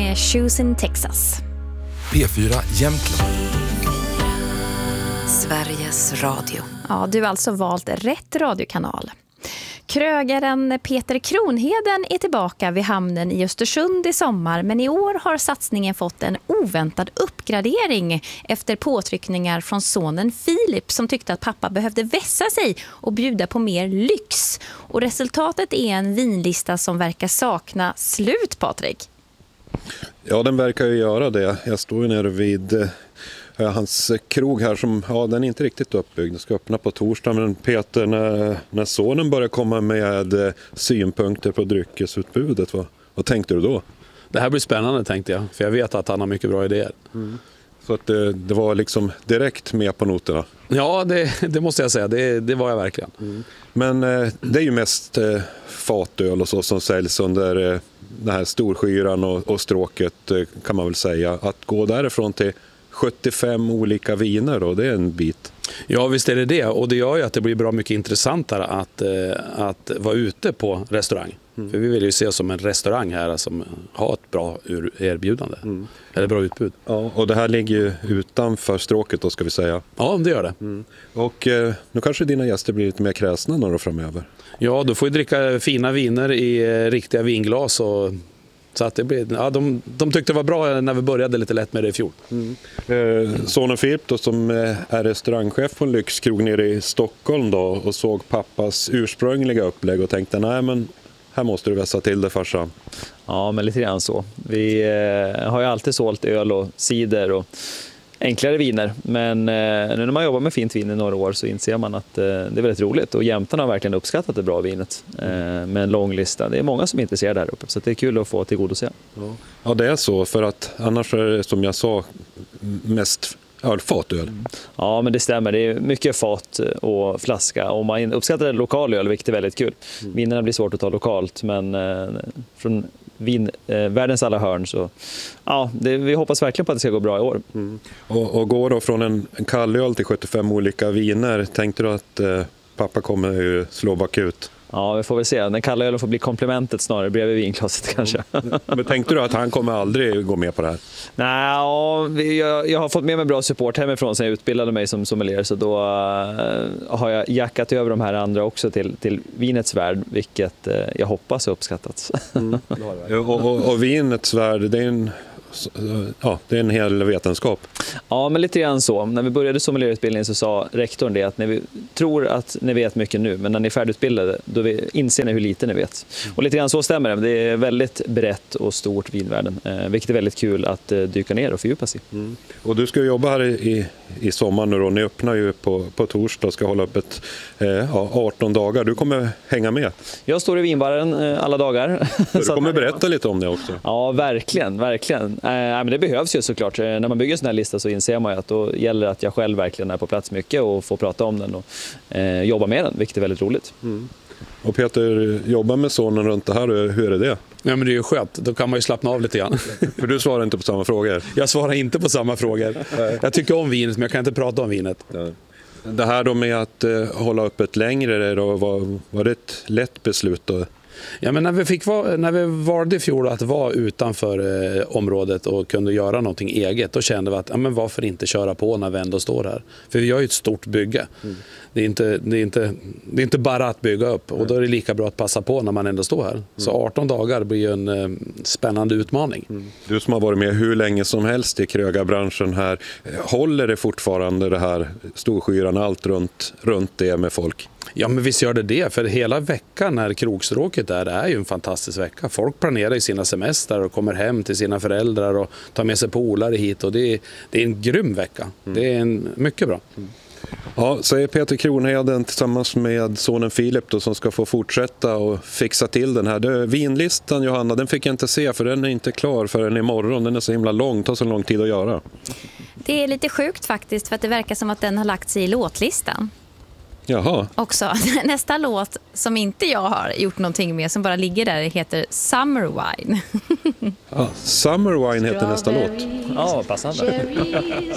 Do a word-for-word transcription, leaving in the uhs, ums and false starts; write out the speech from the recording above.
med Choosing Texas. P fyra Jämtland. Sveriges Radio. Ja, du har alltså valt rätt radiokanal. Krögaren Peter Kronheden är tillbaka vid hamnen i Östersund i sommar, men i år har satsningen fått en oväntad uppgradering efter påtryckningar från sonen Filip som tyckte att pappa behövde vässa sig och bjuda på mer lyx. Och resultatet är en vinlista som verkar sakna slut, Patrik. Ja, den verkar ju göra det. Jag står ju nere vid eh, hans krog här som, ja, den är inte riktigt uppbyggd. Den ska öppna på torsdag, men Peter, när, när sonen börjar komma med eh, synpunkter på dryckesutbudet, vad, vad tänkte du då? Det här blir spännande, tänkte jag, för jag vet att han har mycket bra idéer. Mm. Så att det, det var liksom direkt med på noterna? Ja, det, det måste jag säga. Det, det var jag verkligen. Mm. Men eh, det är ju mest eh, fatöl och så som säljs under eh, den här storskyran och, och stråket, eh, kan man väl säga. Att gå därifrån till sjuttiofem olika viner då, det är en bit. Ja, visst är det det. Och det gör ju att det blir bra mycket intressantare att, eh, att vara ute på restaurang. Mm. För vi vill ju se oss som en restaurang här som har ett bra erbjudande. Mm. Eller bra utbud. Ja, och det här ligger ju utanför stråket då, ska vi säga. Ja, det gör det. Mm. Och eh, nu kanske dina gäster blir lite mer kräsna några framöver. Ja, du får ju dricka fina viner i eh, riktiga vinglas och... Så att det blev, ja, de, de tyckte det var bra när vi började lite lätt med det i fjol. Mm. Eh, sonen Filip då, som är restaurangchef på en lyxkrog nere i Stockholm då, och såg pappas ursprungliga upplägg och tänkte, nej men här måste du vässa till det, farsan. Ja, men lite grann så. Vi eh, har ju alltid sålt öl och cider och enklare viner, men eh, nu när man jobbar med fint vin i några år så inser man att eh, det är väldigt roligt, och jämtarna har verkligen uppskattat det bra vinet eh, med en lång lista. Det är många som är intresserade här uppe, så det är kul att få tillgodose. Ja. Ja, det är så, för att annars är det, som jag sa, mest fatöl. Mm. Ja, men det stämmer. Det är mycket fat och flaska, och man uppskattar lokalöl, vilket är väldigt kul. Mm. Vinerna blir svårt att ta lokalt, men eh, från vin, eh, världens alla hörn, så ja, det, vi hoppas verkligen på att det ska gå bra i år. Mm. Och, och går då från en, en kallöl till sjuttiofem olika viner, tänkte du att eh, pappa kommer ju slå bakut? Ja, vi får väl se. Den kalla ölen får bli komplementet snarare bredvid vinglaset kanske. Men tänkte du att han kommer aldrig gå med på det här? Nej, ja, jag, jag har fått med mig bra support hemifrån sen jag utbildade mig som sommelier, så då uh, har jag jackat över de här andra också till, till vinets värld, vilket uh, jag hoppas har uppskattats. Mm. och, och, och vinets värld, det är en... Ja, det är en hel vetenskap. Ja, men lite grann så. När vi började sommelierutbildningen så sa rektorn det, att när vi tror att ni vet mycket nu, men när ni är färdigutbildade, då vi inser ni hur lite ni vet. Och lite grann så stämmer det. Det är väldigt brett och stort vinvärlden, eh, vilket är väldigt kul att eh, dyka ner och fördjupa sig. Mm. Och du ska jobba här i, i sommar nu då. Ni öppnar ju på, på torsdag och ska hålla upp ett eh, ja, arton dagar. Du kommer hänga med. Jag står i vinbaren eh, alla dagar. Du kommer berätta lite om det också. Ja, verkligen, verkligen. Eh, men det behövs ju såklart. Eh, när man bygger en sån här lista så inser man ju att då gäller att jag själv verkligen är på plats mycket och får prata om den och eh, jobba med den, vilket är väldigt roligt. Mm. Och Peter, jobbar med sonen runt det här, hur är det? Ja, men det är ju skönt, då kan man ju slappna av lite grann. För du svarar inte på samma frågor? Jag svarar inte på samma frågor. Jag tycker om vinet, men jag kan inte prata om vinet. Ja. Det här då med att uh, hålla upp ett längre, då, var, var det ett lätt beslut då? Ja, men när vi, fick, när vi valde i fjol att vara utanför eh, området och kunde göra någonting eget, då kände vi att ja, men varför inte köra på när vi ändå står här? För vi gör ju ett stort bygge. Mm. Det, är inte, det, är inte, det är inte bara att bygga upp, och då är det lika bra att passa på när man ändå står här. Mm. Så arton dagar blir ju en eh, spännande utmaning. Mm. Du som har varit med hur länge som helst i krögarbranschen här, håller det fortfarande det här storskyran, allt runt, runt det med folk? Ja, men visst gör det det, för hela veckan när krogstråket är, det är ju en fantastisk vecka. Folk planerar i sina semester och kommer hem till sina föräldrar och tar med sig polare hit, och det är, det är en grym vecka. Mm. Det är en, mycket bra. Mm. Ja, så är Peter Kronheden tillsammans med sonen Filip då, som ska få fortsätta och fixa till den här. Det, vinlistan, Johanna, den fick jag inte se för den är inte klar förrän imorgon. Den är så himla lång, tar så lång tid att göra. Det är lite sjukt faktiskt, för att det verkar som att den har lagt sig i låtlistan. Jaha. Också. Nästa låt som inte jag har gjort någonting med, som bara ligger där, heter Summer Wine. Ja, Summer Wine heter nästa låt. Ja, passande.